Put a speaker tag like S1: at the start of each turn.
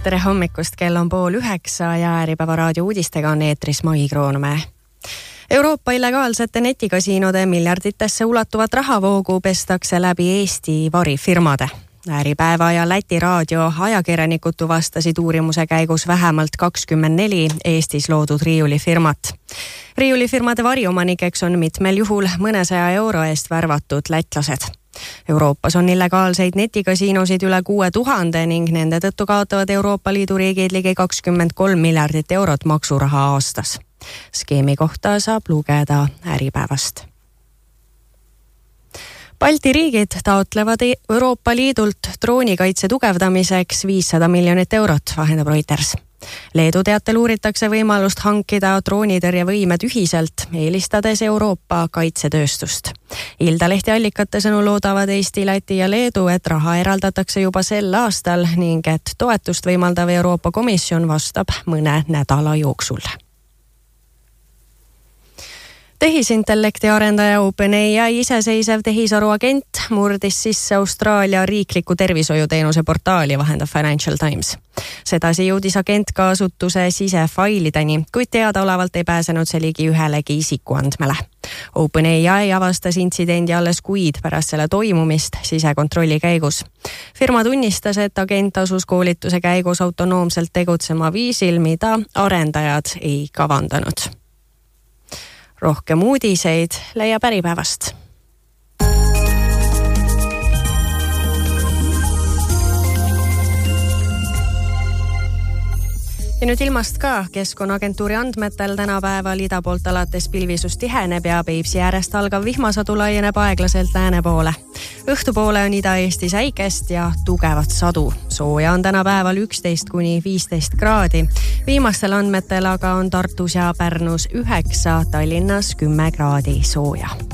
S1: Tere hommikust, kell on 8:30 ja Äripäeva raadio uudistega on eetris Mai Kroonmäe. Euroopa illegaalsete netikasiinode miljarditesse ulatuvat rahavoogu pestakse läbi Eesti varifirmade. Äripäeva ja Läti raadio ajakirjanikud tuvastasid uurimuse käigus vähemalt 24 Eestis loodud riiulifirmat. Riiulifirmade variomanikeks on mitmel juhul mõnesaja euro eest värvatud lätlased. Euroopas on illegaalseid netikasiinosid üle 6000 ning nende tõttu kaotavad Euroopa Liidu riigid ligi 23 miljardit eurot maksuraha aastas. Skeemi kohta saab lugeda Äripäevast. Balti riigid taotlevad Euroopa Liidult droonikaitse tugevdamiseks 500 miljonit eurot, vahendab Reuters. Leedu teatel uuritakse võimalust hankida droonitõrjevõimed ühiselt, eelistades Euroopa kaitsetööstust. Iltalehti allikate sõnul loodavad Eesti, Läti ja Leedu, et raha eraldatakse juba sel aastal ning et toetust võimaldav Euroopa Komisjon vastab mõne nädala jooksul. Tehisintellekti arendaja OpenAI iseseisev tehisaruagent murdis sisse Austraalia riikliku tervishoiuteenuse portaali, vahendab Financial Times. Sedasi jõudis agent ka asutuse sisefailideni, kuid teadaolevalt ei pääsenud see ligi ühelegi isikuandmele. OpenAI avastas intsidendi alles kuid pärast selle toimumist sisekontrolli käigus. Firma tunnistas, et agent asus koolituse käigus autonoomselt tegutsema viisil, mida arendajad ei kavandanud. Rohkem uudiseid leiab Äripäevast. Ja nüüd ilmast ka. Keskkonnaagentuuri andmetel tänapäeval ida poolt alates pilvisus tiheneb ja Peipsi äärest algav vihmasadu laieneb aeglaselt lääne poole. Õhtupoole on Ida-Eestis äikest ja tugevat sadu. Sooja on tänapäeval 11–15 kraadi. Viimastel andmetel aga on Tartus ja Pärnus 9, Tallinnas 10 kraadi sooja.